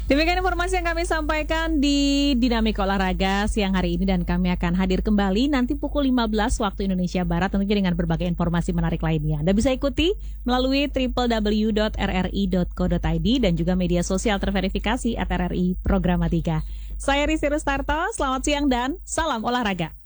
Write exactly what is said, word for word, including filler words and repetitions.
Demikian informasi yang kami sampaikan di Dinamika Olahraga siang hari ini, dan kami akan hadir kembali nanti pukul lima belas waktu Indonesia Barat tentunya dengan berbagai informasi menarik lainnya. Anda bisa ikuti melalui w w w dot r r i dot co dot i d dan juga media sosial terverifikasi at R R I Programatika. Saya Rizky Rustarto, selamat siang dan salam olahraga.